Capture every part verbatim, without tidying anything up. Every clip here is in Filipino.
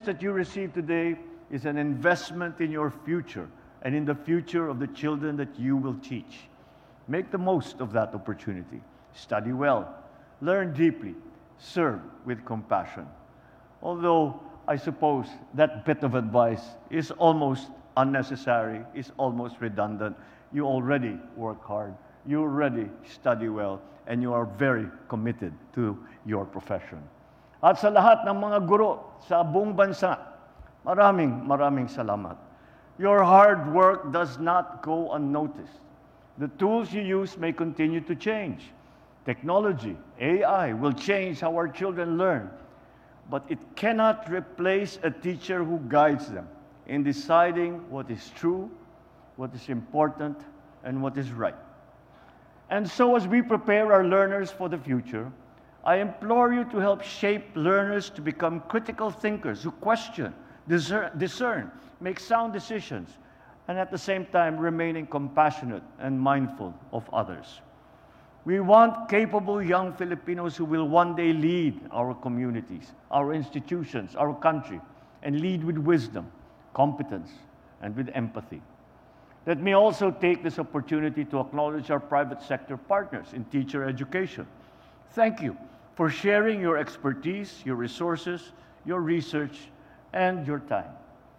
that you receive today is an investment in your future and in the future of the children that you will teach. Make the most of that opportunity. Study well, learn deeply, serve with compassion. Although I suppose that bit of advice is almost unnecessary, is almost redundant. You already work hard, you already study well, and you are very committed to your profession. At sa lahat ng mga guro sa buong bansa, maraming maraming salamat. Your hard work does not go unnoticed. The tools you use may continue to change. Technology, A I, will change how our children learn, but it cannot replace a teacher who guides them in deciding what is true, what is important, and what is right. And so as we prepare our learners for the future, I implore you to help shape learners to become critical thinkers who question, discern, discern, make sound decisions, and at the same time remaining compassionate and mindful of others. We want capable young Filipinos who will one day lead our communities, our institutions, our country, and lead with wisdom, competence, and with empathy. Let me also take this opportunity to acknowledge our private sector partners in teacher education. Thank you for sharing your expertise, your resources, your research, and your time.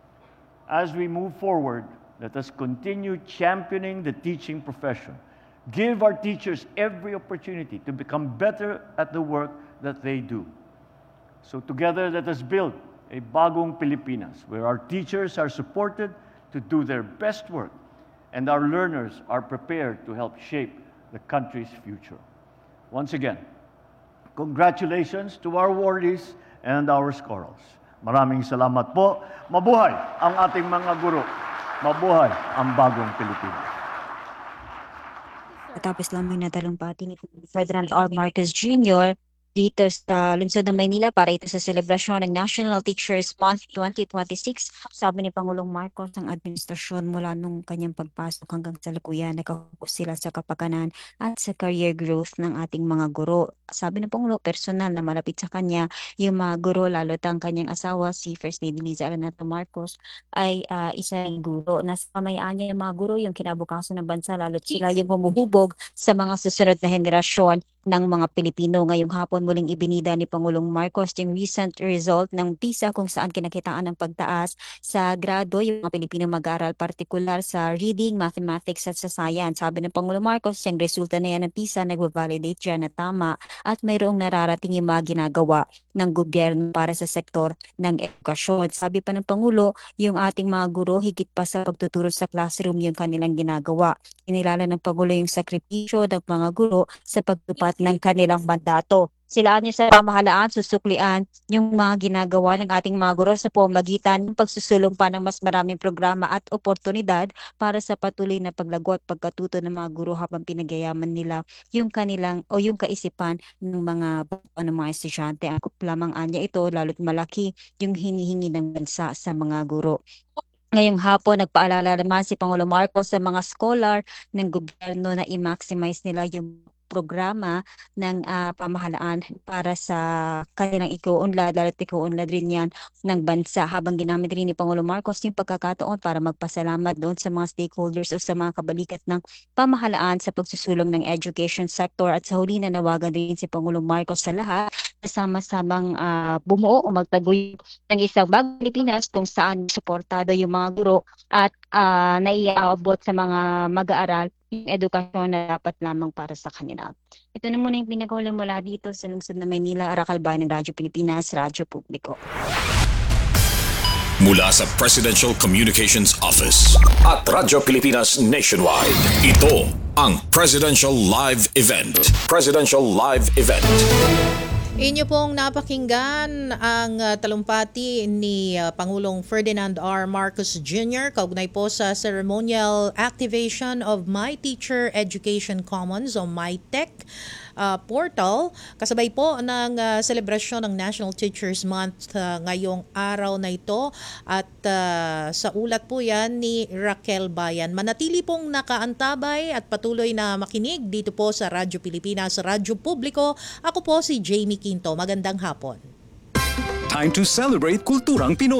As we move forward, let us continue championing the teaching profession. Give our teachers every opportunity to become better at the work that they do. So together, let us build a bagong Pilipinas where our teachers are supported to do their best work and our learners are prepared to help shape the country's future. Once again, congratulations to our awardees and our scholars. Maraming salamat po. Mabuhay ang ating mga guro. Mabuhay ang bagong Pilipinas. Tapos lamang natalumpati ni Ferdinand R. Marcos Junior dito sa lungsod ng Maynila para ito sa selebrasyon ng National Teachers Month twenty twenty-six. Sabi ni Pangulong Marcos, ang administrasyon mula nung kanyang pagpasok hanggang sa lukuyan, nakafokus sila sa kapakanan at sa career growth ng ating mga guro. Sabi ng Pangulo, personal na malapit sa kanya yung mga guro, lalo't ang kanyang asawa, si First Lady Liza Araneta Marcos, ay uh, isang guro. Nasa kamayaan niya yung mga guro, yung kinabukasan ng bansa, lalo't sila yung humuhubog sa mga susunod na henerasyon ng mga Pilipino. Ngayong hapon muling ibinida ni Pangulong Marcos yung recent result ng PISA kung saan kinakitaan ng pagtaas sa grado yung mga Pilipino mag-aaral, partikular sa reading, mathematics at sa science. Sabi ng Pangulong Marcos, yung resulta na yan ng PISA nagwa-validate dyan na tama at mayroong nararating yung mga ginagawa ng gobyerno para sa sektor ng edukasyon. Sabi pa ng Pangulo, yung ating mga guro higit pa sa pagtuturo sa classroom yung kanilang ginagawa. Inilala ng Pangulo yung sakripisyo ng mga guro sa pagtupad ng kanilang mandato. Sila niya sa pamahalaan, susuklian yung mga ginagawa ng ating mga guro sa pamamagitan ng pagsusulong pa ng mas maraming programa at oportunidad para sa patuloy na paglago at pagkatuto ng mga guro habang pinagayaman nila yung kanilang o yung kaisipan ng mga ng mga estudyante. Ang lamang anya ito, lalo't malaki yung hinihingi ng bansa sa mga guro. Ngayong hapon, nagpaalala naman si Pangulo Marcos sa mga scholar ng gobyerno na i-maximize nila yung programa ng uh, pamahalaan para sa kanilang ikuunlad, lalo't ikuunlad rin yan ng bansa, habang ginamit rin ni Pangulo Marcos yung pagkakataon para magpasalamat doon sa mga stakeholders o sa mga kabalikat ng pamahalaan sa pagsusulong ng education sector. At sa huli, nanawagan rin si Pangulong Marcos sa lahat na sama-samang uh, bumuo o magtaguy ng isang bagong Pilipinas kung saan suportado yung mga guro at uh, naiaabot sa mga mag-aaral yung edukasyon na dapat lamang para sa kanila. Ito na muna yung pinaghulang mula dito sa lungsod ng Maynila, Arakalbayan ng Radyo Pilipinas, Radyo Publiko. Mula sa Presidential Communications Office at Radyo Pilipinas Nationwide, ito ang Presidential Live Event. Presidential Live Event. Inyo pong napakinggan ang uh, talumpati ni uh, Pangulong Ferdinand R. Marcos Junior kaugnay po sa ceremonial activation of My Teacher Education Commons o MyTech uh, portal. Kasabay po ng uh, selebrasyon ng National Teachers Month uh, ngayong araw na ito at uh, sa ulat po yan ni Raquel Bayan. Manatili pong nakaantabay at patuloy na makinig dito po sa Radyo Pilipinas, Radyo Publiko. Ako po si Jamie Quinto. Magandang hapon. Time to celebrate kulturang Pinoy.